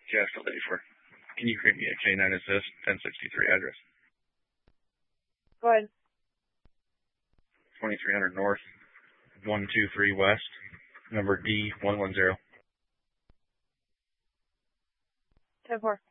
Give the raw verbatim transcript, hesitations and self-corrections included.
Yeah, still eighty-four. Can you create me a K nine assist, ten sixty-three address? Go ahead. twenty-three hundred north, one two three west, number D one one zero. ten four.